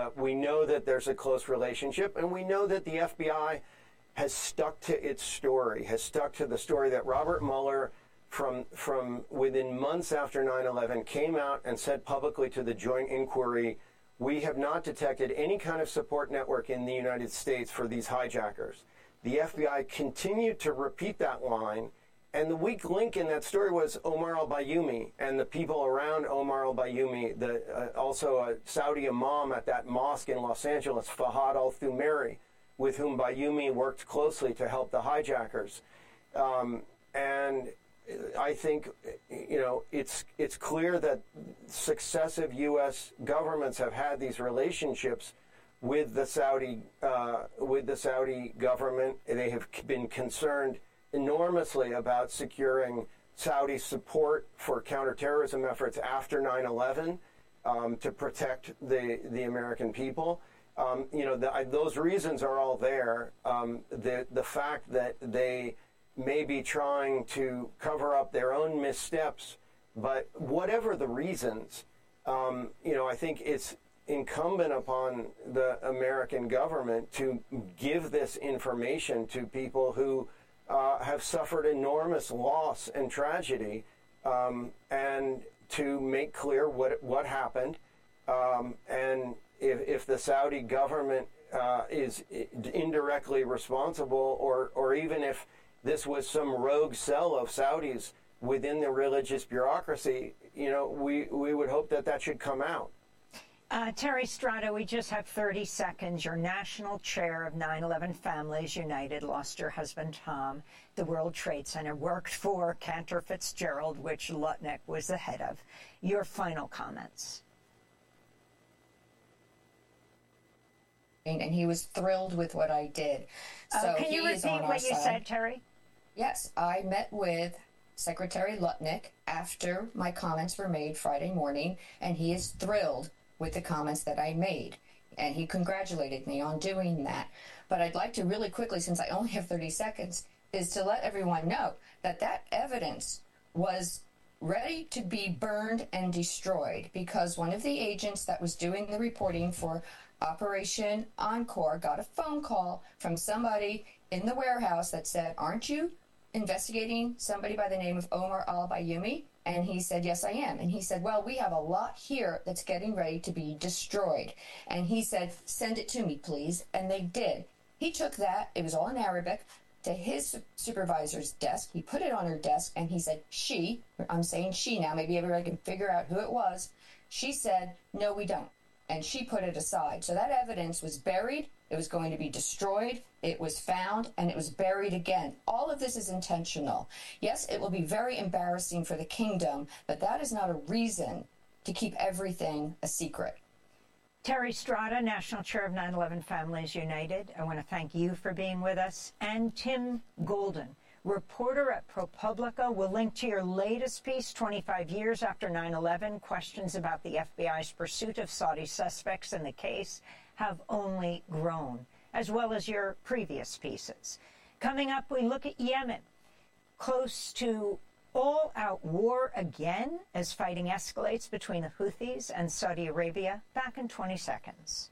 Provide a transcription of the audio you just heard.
We know that there's a close relationship, and we know that the FBI has stuck to its story, has stuck to the story that Robert Mueller, from within months after 9/11, came out and said publicly to the joint inquiry, we have not detected any kind of support network in the United States for these hijackers. The FBI continued to repeat that line, and the weak link in that story was Omar al-Bayoumi and the people around Omar al-Bayoumi, also a Saudi imam at that mosque in Los Angeles, Fahad al-Thumairi, with whom Bayoumi worked closely to help the hijackers. And I think, it's clear that successive U.S. governments have had these relationships with the Saudi government. They have been concerned enormously about securing Saudi support for counterterrorism efforts after 9/11 to protect the American people. Those reasons are all there. The fact that they may be trying to cover up their own missteps, but whatever the reasons, I think it's incumbent upon the American government to give this information to people who have suffered enormous loss and tragedy, and to make clear what happened, and if the Saudi government is indirectly responsible, or even if this was some rogue cell of Saudis within the religious bureaucracy, we would hope that should come out. Terry Strada, we just have 30 seconds. You're national chair of 9/11 Families United, lost your husband, Tom, the World Trade Center, worked for Cantor Fitzgerald, which Lutnick was the head of. Your final comments. And he was thrilled with what I did. So can you repeat what you said, Terry? Yes, I met with Secretary Lutnick after my comments were made Friday morning, and he is thrilled with the comments that I made. And he congratulated me on doing that. But I'd like to really quickly, since I only have 30 seconds, is to let everyone know that that evidence was ready to be burned and destroyed, because one of the agents that was doing the reporting for Operation Encore got a phone call from somebody in the warehouse that said, aren't you investigating somebody by the name of Omar al-Bayoumi? And he said, yes, I am. And he said, well, we have a lot here that's getting ready to be destroyed. And he said, send it to me, please. And they did. He took that, it was all in Arabic, to his supervisor's desk. He put it on her desk, and he said, I'm saying she now, maybe everybody can figure out who it was. She said, no, we don't. And she put it aside. So that evidence was buried. It was going to be destroyed. It was found, and it was buried again. All of this is intentional. Yes, it will be very embarrassing for the kingdom, but that is not a reason to keep everything a secret. Terry Strada, National Chair of 9/11 Families United, I want to thank you for being with us. And Tim Golden, reporter at ProPublica. We'll link to your latest piece, 25 years after 9/11. Questions about the FBI's pursuit of Saudi suspects in the case have only grown, as well as your previous pieces. Coming up, we look at Yemen, close to all-out war again as fighting escalates between the Houthis and Saudi Arabia. Back in 20 seconds.